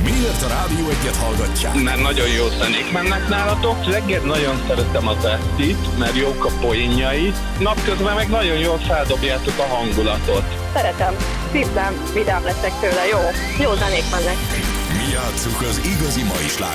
Miért a Rádió Egyet hallgatják? Mert nagyon jó zenék mennek nálatok. Reggel nagyon szeretem az Estit, mert jók a poénjai. Napközben meg nagyon jól feldobjátok a hangulatot. Szeretem. Szívem, vidám leszek tőle. Jó zenék mennek. Mi játsszuk az igazi mai slágereket.